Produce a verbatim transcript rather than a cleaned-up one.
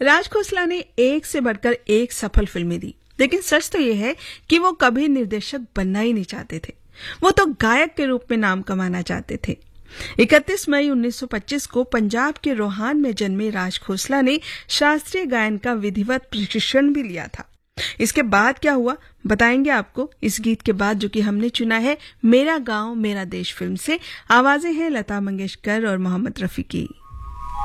राज खोसला ने एक से बढ़कर एक सफल फिल्में दी, लेकिन सच तो यह है कि वो कभी निर्देशक बनना ही नहीं चाहते थे। वो तो गायक के रूप में नाम कमाना चाहते थे। इकतीस मई उन्नीस सौ पच्चीस को पंजाब के रोहान में जन्मे राज खोसला ने शास्त्रीय गायन का विधिवत प्रशिक्षण भी लिया था। इसके बाद क्या हुआ बताएंगे आपको इस गीत के बाद, जो कि हमने चुना है मेरा गांव मेरा देश फिल्म से। आवाजें हैं लता मंगेशकर और मोहम्मद रफी की।